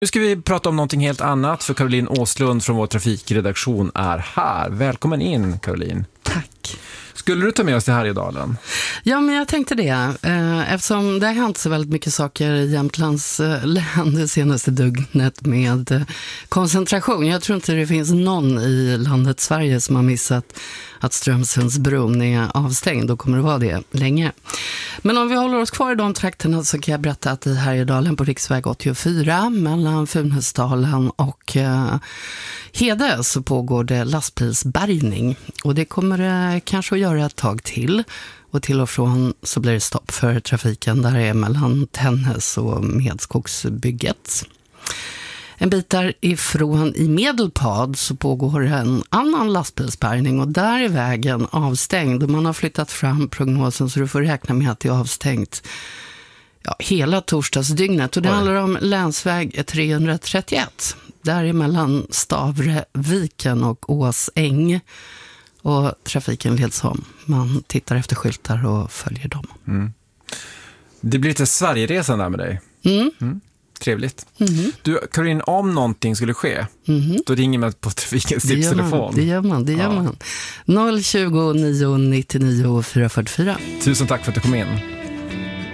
Nu ska vi prata om någonting helt annat, för Caroline Åslund från vår trafikredaktion är här. Välkommen in, Caroline. Tack. Skulle du ta med oss till Härjedalen? Ja, men jag tänkte det. Eftersom det har hänt så väldigt mycket saker i Jämtlands län det senaste dygnet med koncentration. Jag tror inte det finns någon i landet Sverige som har missat att Strömsundsbron är avstängd och kommer att vara det länge. Men om vi håller oss kvar i de trakterna så kan jag berätta att i Härjedalen på riksväg 84 mellan Funäsdalen och Hede så pågår det lastbilsbärgning. Och det kommer det kanske att göra ett tag till. Och till och från så blir det stopp för trafiken där det är mellan Tännäs och Medskogsbygget. En bit därifrån i Medelpad så pågår en annan lastbilsbärgning och där är vägen avstängd och man har flyttat fram prognosen så du får räkna med att det är avstängt hela torsdagsdygnet. Och det handlar om länsväg 331. Där är mellan Stavreviken och Åsäng och trafiken leds om. Man tittar efter skyltar och följer dem. Mm. Det blir lite Sverigeresan där med dig. Trevligt. Du, Caroline, om någonting skulle ske, då ringer man på trafikens tipstelefon. Det gör man. 020 999 444. Tusen tack för att du kom in.